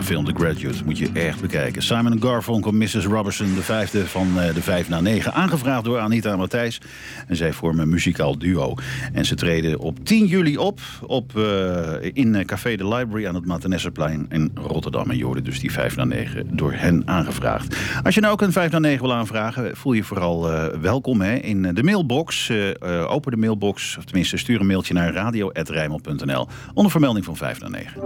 film The Graduate. Moet je echt bekijken. Simon & Garfunkel, Mrs. Robertson, de vijfde van de 5 na 9. Aangevraagd door Anita Matthijs. En zij vormen een muzikaal duo. En ze treden op 10 juli op in Café de Library aan het Maternesserplein in Rotterdam. En je hoorde dus die 5 na 9 door hen aangevraagd. Als je nou ook een 5 na 9 wil aanvragen, voel je vooral welkom in de mailbox. Open de mailbox, of tenminste stuur een mailtje naar radio@rijnmond.nl onder vermelding van 5 na 9.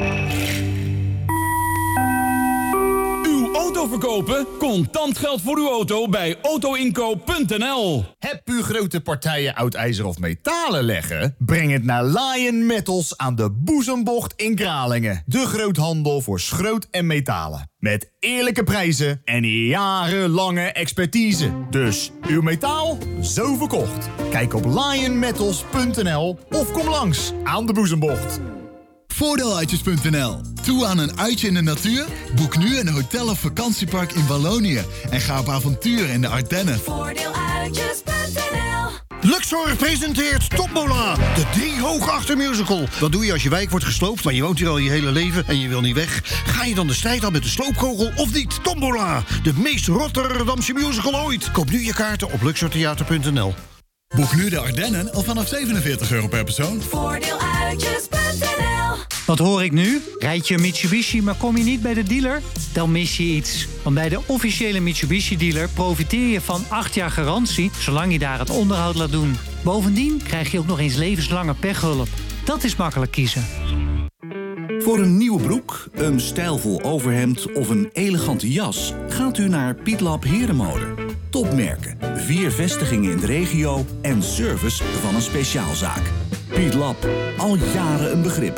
Uw auto verkopen? Contant geld voor uw auto bij autoinkoop.nl. Heb u grote partijen oud ijzer of metalen leggen? Breng het naar Lion Metals aan de Boezembocht in Kralingen. De groothandel voor schroot en metalen. Met eerlijke prijzen en jarenlange expertise. Dus uw metaal, zo verkocht. Kijk op lionmetals.nl of kom langs aan de Boezembocht. Voordeeluitjes.nl. Toe aan een uitje in de natuur? Boek nu een hotel of vakantiepark in Wallonië. En ga op avontuur in de Ardennen. Voordeeluitjes.nl. Luxor presenteert Tombola, de 3 hooggeachte musical. Wat doe je als je wijk wordt gesloopt, maar je woont hier al je hele leven en je wil niet weg? Ga je dan de strijd aan met de sloopkogel of niet? Tombola, de meest Rotterdamse musical ooit. Koop nu je kaarten op luxortheater.nl. Boek nu de Ardennen al vanaf €47 per persoon. Voordeeluitjes.nl. Wat hoor ik nu? Rijd je een Mitsubishi, maar kom je niet bij de dealer? Dan mis je iets. Want bij de officiële Mitsubishi-dealer profiteer je van 8 jaar garantie, zolang je daar het onderhoud laat doen. Bovendien krijg je ook nog eens levenslange pechhulp. Dat is makkelijk kiezen. Voor een nieuwe broek, een stijlvol overhemd of een elegante jas gaat u naar Pietlab Herenmode. Topmerken, 4 vestigingen in de regio en service van een speciaalzaak. Pietlab, al jaren een begrip.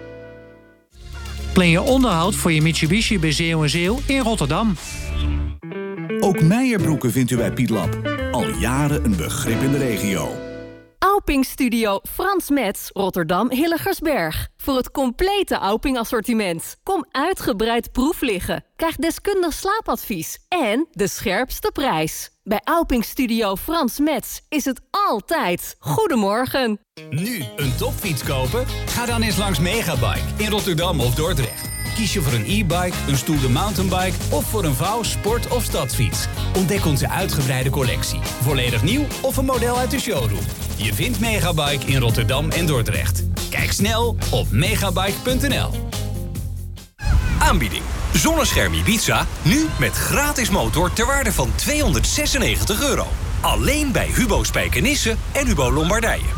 Plan je onderhoud voor je Mitsubishi bij Zeeuw & Zeeuw in Rotterdam. Ook Meijerbroeken vindt u bij Pietlab. Al jaren een begrip in de regio. Auping Studio Frans Metz, Rotterdam Hilligersberg. Voor het complete Auping assortiment. Kom uitgebreid proef liggen. Krijg deskundig slaapadvies. En de scherpste prijs. Bij Auping Studio Frans Metz is het altijd goedemorgen. Nu een topfiets kopen? Ga dan eens langs Megabike in Rotterdam of Dordrecht. Kies je voor een e-bike, een stoere mountainbike of voor een vouw, sport- of stadsfiets. Ontdek onze uitgebreide collectie. Volledig nieuw of een model uit de showroom. Je vindt Megabike in Rotterdam en Dordrecht. Kijk snel op megabike.nl. Aanbieding. Zonnescherm Ibiza, nu met gratis motor ter waarde van €296. Alleen bij Hubo Spijkenisse en Hubo Lombardije.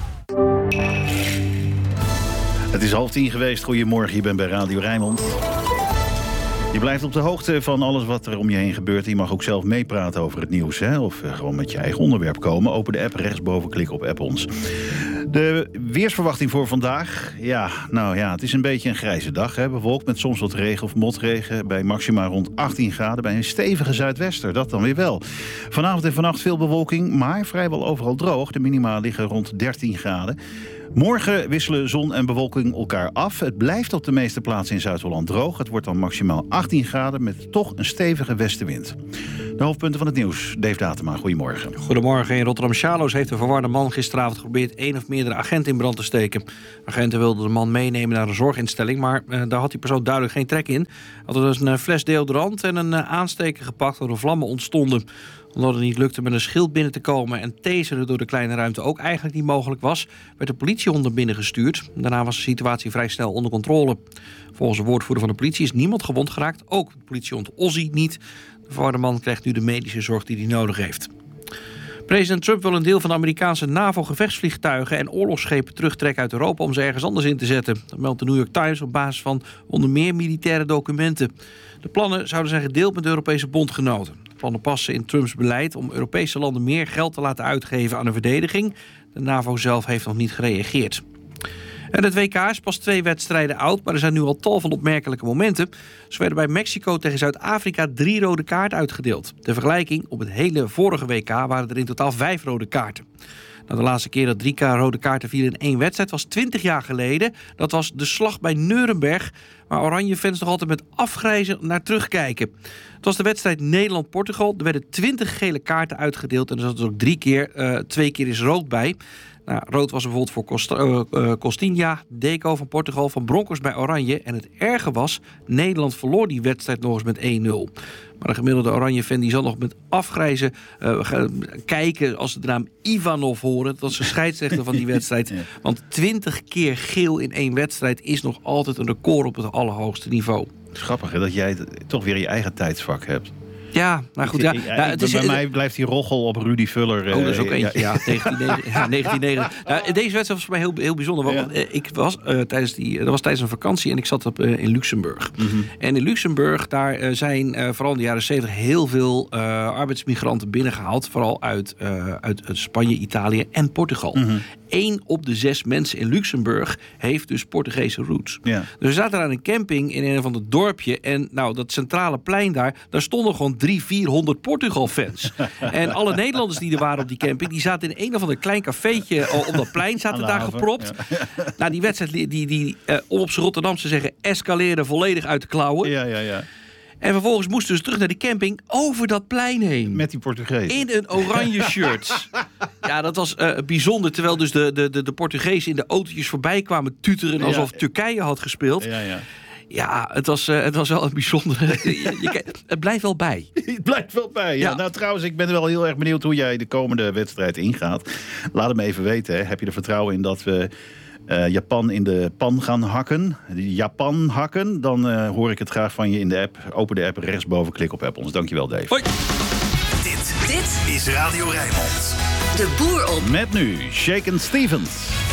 Het is 9:30 geweest. Goedemorgen, je bent bij Radio Rijnmond. Je blijft op de hoogte van alles wat er om je heen gebeurt. Je mag ook zelf meepraten over het nieuws. Of gewoon met je eigen onderwerp komen. Open de app, rechtsboven, klik op app ons. De weersverwachting voor vandaag. Het is een beetje een grijze dag. Bewolkt met soms wat regen of motregen. Bij maxima rond 18 graden. Bij een stevige zuidwester, dat dan weer wel. Vanavond en vannacht veel bewolking, maar vrijwel overal droog. De minima liggen rond 13 graden. Morgen wisselen zon en bewolking elkaar af. Het blijft op de meeste plaatsen in Zuid-Holland droog. Het wordt dan maximaal 18 graden met toch een stevige westenwind. De hoofdpunten van het nieuws. Dave Datema, goedemorgen. Goedemorgen. In Rotterdam-Charloes heeft een verwarde man gisteravond geprobeerd 1 of meerdere agenten in brand te steken. Agenten wilden de man meenemen naar een zorginstelling, maar daar had die persoon duidelijk geen trek in. Had er dus een fles deodorant en een aansteker gepakt waardoor vlammen ontstonden. Omdat het niet lukte met een schild binnen te komen en taseren door de kleine ruimte ook eigenlijk niet mogelijk was, werd de politiehond binnen gestuurd. Daarna was de situatie vrij snel onder controle. Volgens de woordvoerder van de politie is niemand gewond geraakt, ook de politiehond Ozzy niet. De verwarde man krijgt nu de medische zorg die hij nodig heeft. President Trump wil een deel van de Amerikaanse NAVO-gevechtsvliegtuigen en oorlogsschepen terugtrekken uit Europa om ze ergens anders in te zetten. Dat meldt de New York Times op basis van onder meer militaire documenten. De plannen zouden zijn gedeeld met de Europese bondgenoten. De plannen passen in Trumps beleid om Europese landen meer geld te laten uitgeven aan de verdediging. De NAVO zelf heeft nog niet gereageerd. En het WK is pas 2 wedstrijden oud, maar er zijn nu al tal van opmerkelijke momenten. Zo werden bij Mexico tegen Zuid-Afrika 3 rode kaarten uitgedeeld. Ter vergelijking, op het hele vorige WK waren er in totaal 5 rode kaarten. De laatste keer dat 3 rode kaarten vielen in 1 wedstrijd was 20 jaar geleden. Dat was de slag bij Nuremberg, waar Oranje-fans nog altijd met afgrijzen naar terugkijken. Het was de wedstrijd Nederland-Portugal. Er werden 20 gele kaarten uitgedeeld en er zat dus ook 2 keer is rood bij. Nou, rood was er bijvoorbeeld voor Costinha, Deco van Portugal, van Broncos bij Oranje. En het erge was, Nederland verloor die wedstrijd nog eens met 1-0. Maar de gemiddelde Oranje-fan die zal nog met afgrijzen kijken als ze de naam Ivanov horen. Dat is de scheidsrechter van die wedstrijd. Want 20 keer geel in 1 wedstrijd is nog altijd een record op het allerhoogste niveau. Het is grappig hè, dat jij toch weer je eigen tijdsvak hebt. Ja, nou goed. Bij mij blijft die roggel op Rudy Vuller. Dat is ook eentje. 1990. Nou, deze wedstrijd was voor mij heel bijzonder. Want ik was tijdens een vakantie en ik zat in Luxemburg. Mm-hmm. En in Luxemburg, daar zijn vooral in de jaren 70 heel veel arbeidsmigranten binnengehaald. Vooral uit Spanje, Italië en Portugal. Mm-hmm. 1 op de 6 mensen in Luxemburg heeft dus Portugese roots. Ja. Dus we zaten aan een camping in een van het dorpje. En nou, dat centrale plein daar stonden gewoon 300-400 Portugal-fans. En alle Nederlanders die er waren op die camping, die zaten in een of ander klein cafeetje op dat plein, zaten daar gepropt. Ja. Nou, die wedstrijd, die om op z'n Rotterdamse zeggen, escaleerde volledig uit de klauwen. Ja. En vervolgens moesten ze terug naar de camping over dat plein heen. Met die Portugezen. In een oranje shirt. Ja, dat was bijzonder. Terwijl dus de Portugezen in de autootjes voorbij kwamen tuteren alsof Turkije had gespeeld. Ja. Ja, het was wel een bijzondere... Het blijft wel bij. Het blijft wel bij, ja. Nou, trouwens, ik ben wel heel erg benieuwd hoe jij de komende wedstrijd ingaat. Laat het me even weten. Hè. Heb je er vertrouwen in dat we Japan in de pan gaan hakken? Japan hakken? Dan hoor ik het graag van je in de app. Open de app, rechtsboven, klik op Apples. Dankjewel, Dave. Hoi. Dit is Radio Rijnmond. De boer op. Met nu Shaken Stevens.